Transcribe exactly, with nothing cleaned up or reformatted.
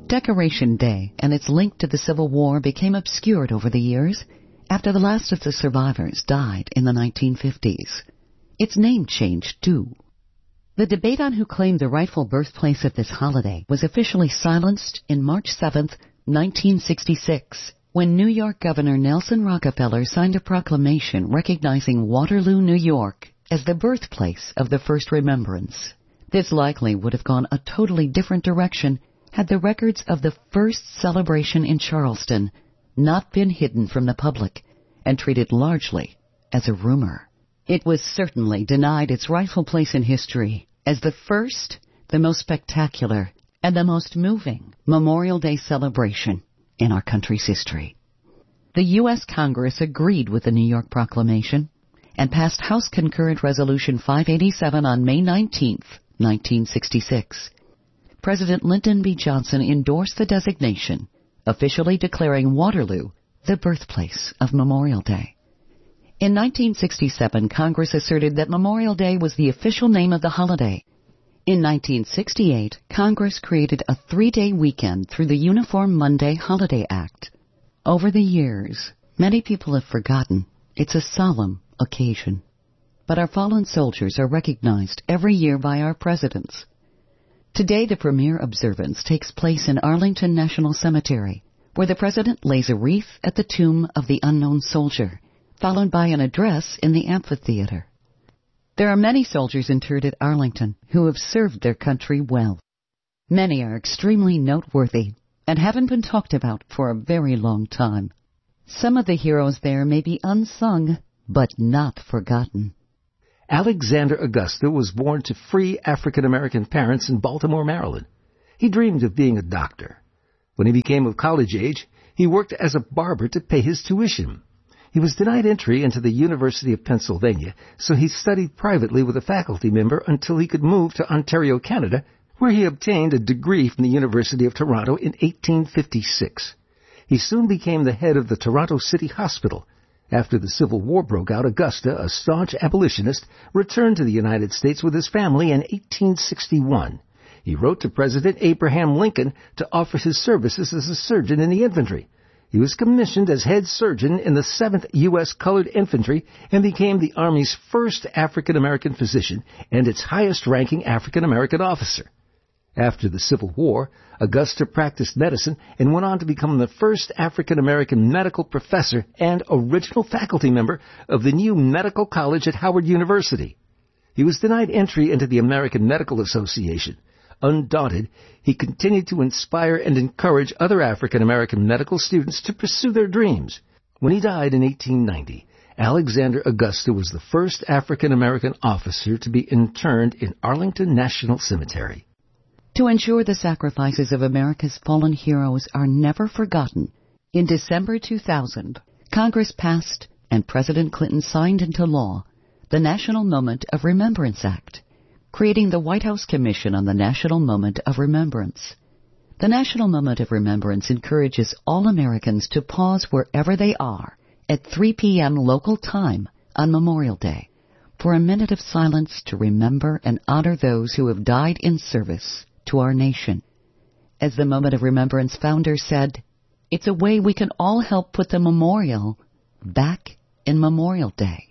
Decoration Day and its link to the Civil War became obscured over the years after the last of the survivors died in the nineteen fifties. Its name changed, too. The debate on who claimed the rightful birthplace of this holiday was officially silenced in March seventh, nineteen sixty-six, when New York Governor Nelson Rockefeller signed a proclamation recognizing Waterloo, New York, as the birthplace of the first remembrance. This likely would have gone a totally different direction had the records of the first celebration in Charleston not been hidden from the public and treated largely as a rumor. It was certainly denied its rightful place in history as the first, the most spectacular, and the most moving Memorial Day celebration in our country's history. The U S Congress agreed with the New York Proclamation and passed House Concurrent Resolution five eighty-seven on May nineteenth, nineteen sixty-six. President Lyndon B. Johnson endorsed the designation, officially declaring Waterloo the birthplace of Memorial Day. In nineteen sixty-seven, Congress asserted that Memorial Day was the official name of the holiday. In nineteen sixty-eight, Congress created a three-day weekend through the Uniform Monday Holiday Act. Over the years, many people have forgotten it's a solemn occasion. But our fallen soldiers are recognized every year by our presidents. Today, the premier observance takes place in Arlington National Cemetery, where the president lays a wreath at the tomb of the unknown soldier, followed by an address in the amphitheater. There are many soldiers interred at Arlington who have served their country well. Many are extremely noteworthy and haven't been talked about for a very long time. Some of the heroes there may be unsung, but not forgotten. Alexander Augusta was born to free African-American parents in Baltimore, Maryland. He dreamed of being a doctor. When he became of college age, he worked as a barber to pay his tuition. He was denied entry into the University of Pennsylvania, so he studied privately with a faculty member until he could move to Ontario, Canada, where he obtained a degree from the University of Toronto in eighteen fifty-six. He soon became the head of the Toronto City Hospital. After the Civil War broke out, Augusta, a staunch abolitionist, returned to the United States with his family in eighteen sixty-one. He wrote to President Abraham Lincoln to offer his services as a surgeon in the infantry. He was commissioned as head surgeon in the seventh U S Colored Infantry and became the Army's first African-American physician and its highest-ranking African-American officer. After the Civil War, Augusta practiced medicine and went on to become the first African-American medical professor and original faculty member of the new Medical College at Howard University. He was denied entry into the American Medical Association. Undaunted, he continued to inspire and encourage other African-American medical students to pursue their dreams. When he died in eighteen ninety, Alexander Augusta was the first African-American officer to be interned in Arlington National Cemetery. To ensure the sacrifices of America's fallen heroes are never forgotten, in December two thousand, Congress passed and President Clinton signed into law the National Moment of Remembrance Act, creating the White House Commission on the National Moment of Remembrance. The National Moment of Remembrance encourages all Americans to pause wherever they are at three p.m. local time on Memorial Day for a minute of silence to remember and honor those who have died in service to our nation. As the Moment of Remembrance founder said, it's a way we can all help put the memorial back in Memorial Day.